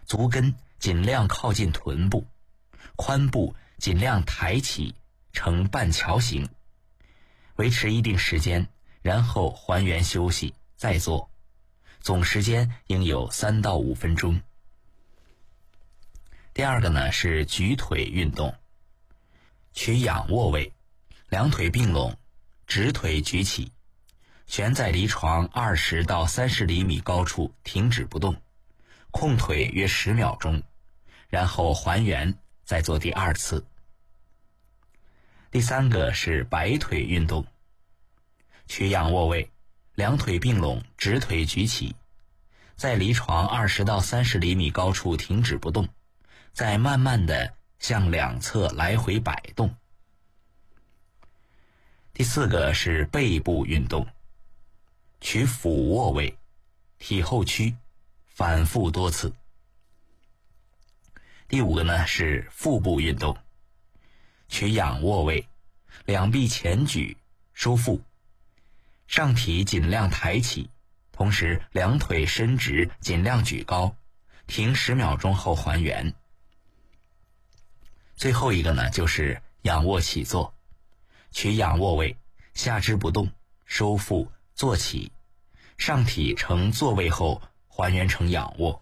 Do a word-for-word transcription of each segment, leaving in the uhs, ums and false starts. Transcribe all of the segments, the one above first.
足跟尽量靠近臀部，髋部尽量抬起呈半桥形，维持一定时间，然后还原休息，再做，总时间应有三到五分钟。第二个呢是举腿运动，取仰卧位，两腿并拢，直腿举起，悬在离床二十到三十厘米高处停止不动，空腿约十秒钟，然后还原，再做第二次。第三个是摆腿运动，取仰卧位，两腿并拢，直腿举起，在离床二十到三十厘米高处停止不动，再慢慢的向两侧来回摆动。第四个是背部运动，取俯卧位，体后屈，反复多次。第五个呢是腹部运动，取仰卧位，两臂前举，收腹，上体尽量抬起，同时两腿伸直，尽量举高，停十秒钟后还原。最后一个呢就是仰卧起坐，取仰卧位，下肢不动，收腹，坐起，上体呈坐位后还原成仰卧。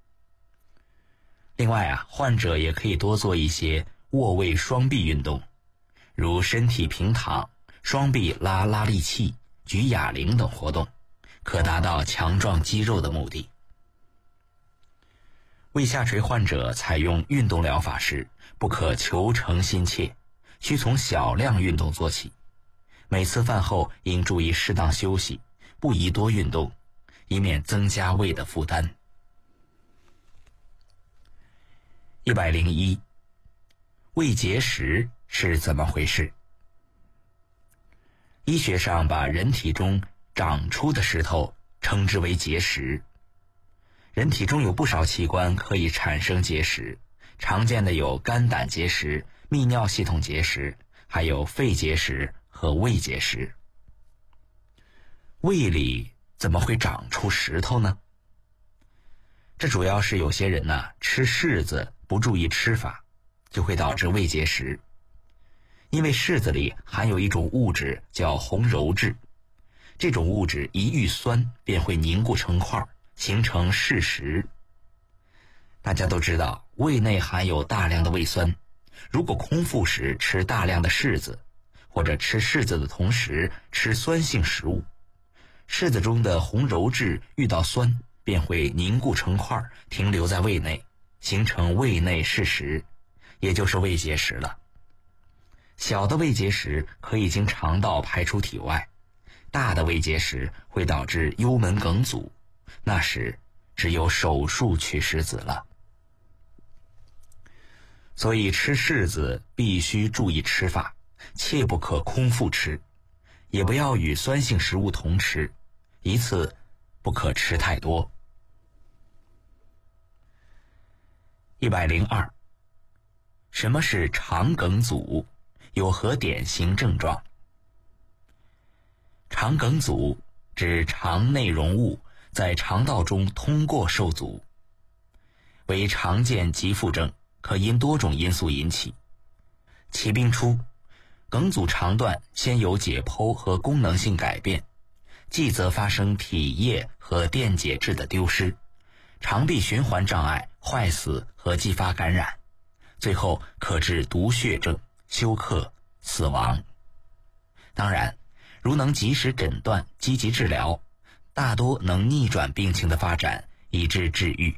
另外啊，患者也可以多做一些卧位双臂运动，如身体平躺，双臂拉拉力器，举哑铃等活动，可达到强壮肌肉的目的。胃下垂患者采用运动疗法时，不可求成心切，需从小量运动做起。每次饭后应注意适当休息，不宜多运动，以免增加胃的负担。一百零一，胃结石是怎么回事？医学上把人体中长出的石头称之为结石。人体中有不少器官可以产生结石，常见的有肝胆结石、泌尿系统结石，还有肺结石和胃结石。胃里怎么会长出石头呢？这主要是有些人呢、啊、吃柿子不注意吃法，就会导致胃结石。因为柿子里含有一种物质叫红鞣质，这种物质一遇酸便会凝固成块，形成柿石。大家都知道胃内含有大量的胃酸，如果空腹时吃大量的柿子，或者吃柿子的同时吃酸性食物，柿子中的红鞣质遇到酸便会凝固成块，停留在胃内，形成胃内柿石，也就是胃结石了。小的胃结石可以经肠道排出体外，大的胃结石会导致幽门梗阻，那时只有手术取石子了。所以吃柿子必须注意吃法，切不可空腹吃，也不要与酸性食物同吃，一次不可吃太多。一百零二，什么是肠梗阻？有何典型症状？肠梗阻指肠内容物在肠道中通过受阻，为常见急腹症，可因多种因素引起。起病初，梗阻肠段先有解剖和功能性改变，继则发生体液和电解质的丢失，肠壁循环障碍、坏死和继发感染，最后可致毒血症、休克、死亡。当然，如能及时诊断、积极治疗，大多能逆转病情的发展，以致治愈。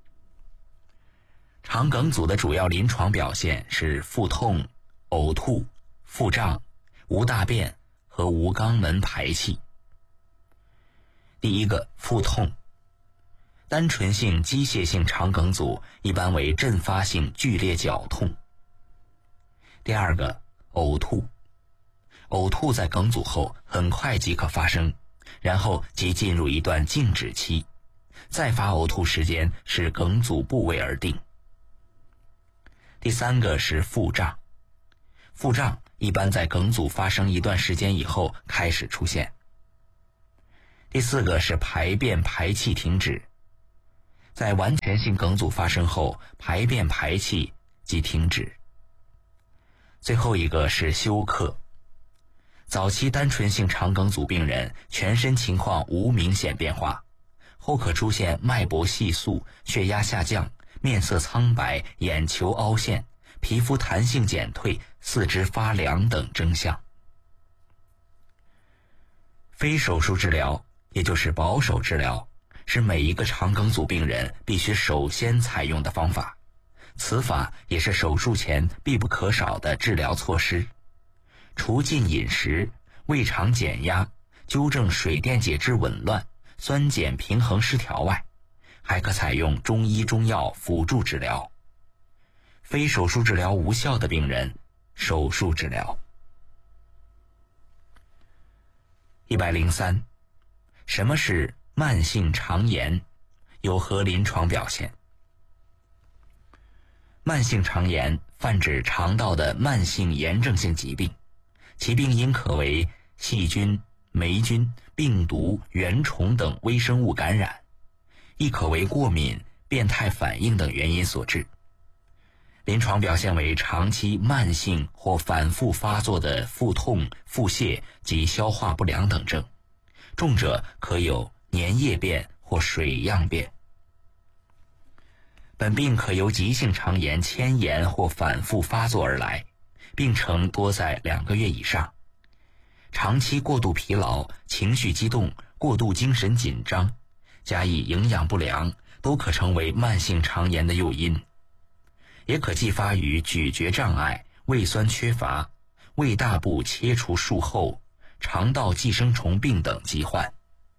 肠梗阻的主要临床表现是腹痛、呕吐、腹胀、无大便和无肛门排气。第一个，腹痛。单纯性机械性肠梗阻一般为阵发性剧烈绞痛。第二个，呕吐。呕吐在梗阻后很快即可发生，然后即进入一段静止期，再发呕吐时间视梗阻部位而定。第三个是腹胀。腹胀一般在梗阻发生一段时间以后开始出现。第四个是排便排气停止。 在完全性梗阻发生后，排便排气即停止。最后一个是休克。早期单纯性肠梗阻病人全身情况无明显变化，后可出现脉搏细肃、血压下降、面色苍白、眼球凹陷、皮肤弹性减退、四肢发凉等征象。非手术治疗，也就是保守治疗，是每一个肠梗阻病人必须首先采用的方法。此法也是手术前必不可少的治疗措施。除禁饮食、胃肠减压、纠正水电解质紊乱、酸碱平衡失调外，还可采用中医中药辅助治疗。非手术治疗无效的病人，手术治疗。一百零三，什么是慢性肠炎？有何临床表现？慢性肠炎泛指肠道的慢性炎症性疾病，其病因可为细菌、霉菌、病毒、原虫等微生物感染，亦可为过敏、变态反应等原因所致。临床表现为长期慢性或反复发作的腹痛、腹泻及消化不良等症，重者可有粘液便或水样便。本病可由急性肠炎迁延或反复发作而来，病程多在两个月以上。长期过度疲劳、情绪激动、过度精神紧张，加以营养不良，都可成为慢性肠炎的诱因。也可继发于咀嚼障碍、胃酸缺乏、胃大部切除术后、肠道寄生虫病等疾患。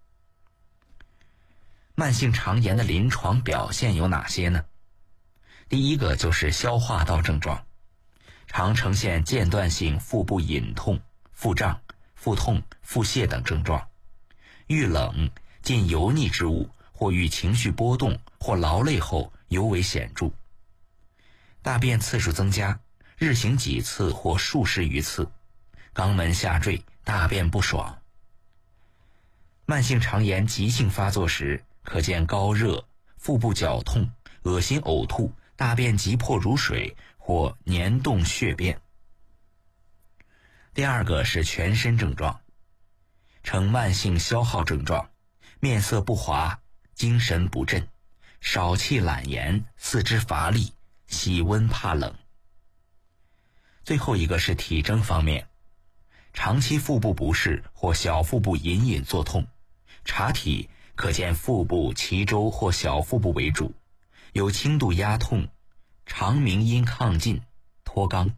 慢性肠炎的临床表现有哪些呢？第一个就是消化道症状，常呈现间断性腹部隐痛、腹胀、腹痛、腹泻等症状，遇冷、进油腻之物或遇情绪波动或劳累后尤为显著。大便次数增加，日行几次或数十余次，肛门下坠，大便不爽。慢性肠炎急性发作时，可见高热、腹部绞痛、恶心呕吐、大便急迫如水或黏动血便。第二个是全身症状，呈慢性消耗症状，面色不华，精神不振，少气懒言，四肢乏力，喜温怕冷。最后一个是体征方面，长期腹部不适或小腹部隐隐作痛，查体可见腹部脐周或小腹部为主，有轻度压痛，肠鸣音亢进，脱肛。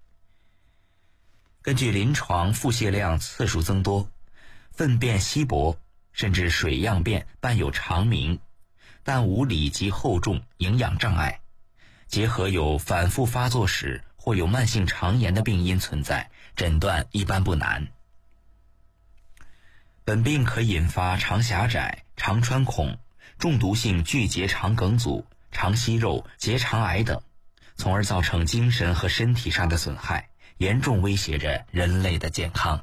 根据临床腹泻量次数增多，粪便稀薄，甚至水样便伴有肠鸣，但无里及厚重、营养障碍，结合有反复发作史或有慢性肠炎的病因存在，诊断一般不难。本病可引发肠狭窄、肠穿孔、中毒性巨结肠梗阻、肠息肉、结肠癌等，从而造成精神和身体上的损害，严重威胁着人类的健康。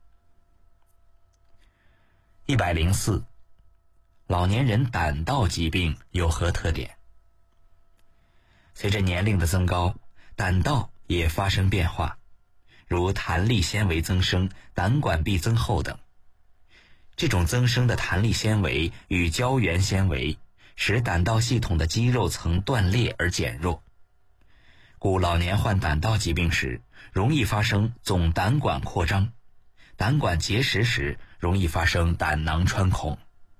一百零四，老年人胆道疾病有何特点？随着年龄的增高，胆道也发生变化，如弹力纤维增生、胆管壁增厚等。这种增生的弹力纤维与胶原纤维使胆道系统的肌肉层断裂而减弱，故老年患胆道疾病时容易发生总胆管扩张，胆管结石时容易发生胆囊穿孔。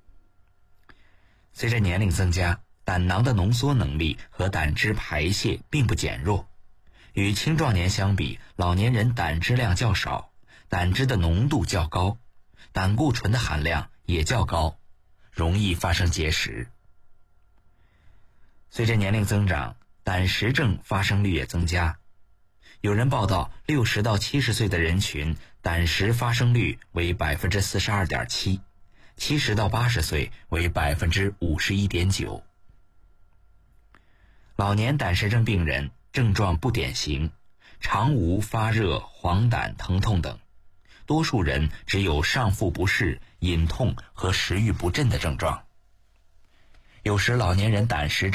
随着年龄增加，胆囊的浓缩能力和胆汁排泄并不减弱，与青壮年相比，老年人胆汁量较少，胆汁的浓度较高，胆固醇的含量也较高，容易发生结石。随着年龄增长，胆石症发生率也增加。有人报道，六十到七十岁的人群胆石发生率为 百分之四十二点七， 七十到八十岁为 百分之五十一点九。 老年胆石症病人症状不典型，常无发热、黄疸、疼痛等，多数人只有上腹不适、隐痛和食欲不振的症状。 有时老年人胆石